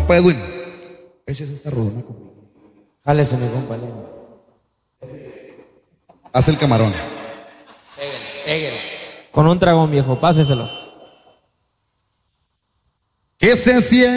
Compa Edwin, échese esta rodona, compa. Jálese, mi compa. Haz el camarón. Pégale. Con un dragón, viejo, páseselo. Que se siente